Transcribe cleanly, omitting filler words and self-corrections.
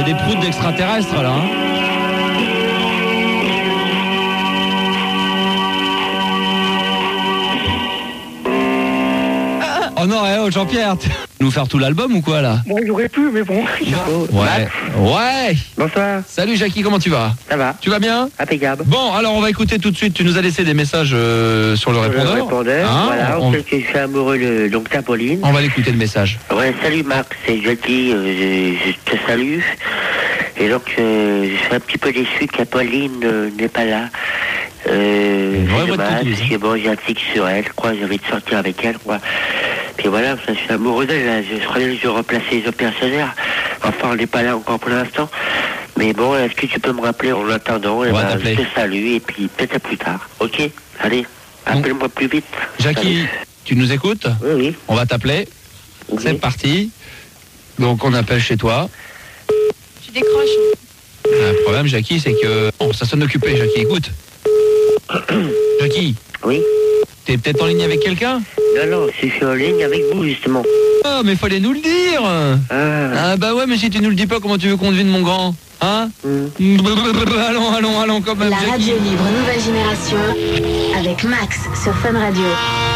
C'est des proutes d'extraterrestres là. Hein. Oh non, Jean-Pierre, tu vas nous faire tout l'album ou quoi là? Bon, j'aurais pu, mais bon. Ouais. Bonsoir. Salut Jackie, comment tu vas? Ça va. Tu vas bien? Impeccable. Bon, alors on va écouter tout de suite. Tu nous as laissé des messages sur le répondeur. Hein, voilà, on sait que je suis amoureux de donc ta Pauline. On va l'écouter le message. Ouais, salut Marc, c'est Jackie, je te salue. Et donc, je suis un petit peu déçu que Pauline n'est pas là. C'est dommage, parce que bon, j'ai un tic sur elle, quoi, j'ai envie de sortir avec elle, quoi. Puis voilà, je suis amoureux d'elle, là. Je crois que je vais remplacer les opérationnaires. Enfin, on n'est pas là encore pour l'instant. Mais bon, est-ce que tu peux me rappeler en attendant? Je te salue, et puis peut-être à plus tard. Ok? Allez, appelle-moi plus vite. Jackie, salut. Tu nous écoutes? Oui. On va t'appeler. Oui. C'est parti. Donc, on appelle chez toi. Tu décroches. Le problème, Jackie, c'est que... Bon, ça sonne occupé, Jackie, écoute. Jackie? Oui? T'es peut-être en ligne avec quelqu'un? Non, je suis en ligne avec vous, justement. Oh, mais fallait nous le dire. Ah bah ouais, mais si tu nous le dis pas, comment tu veux qu'on devine, mon grand? Hein? Allons, quand même. La radio libre nouvelle génération avec Max sur Fun Radio.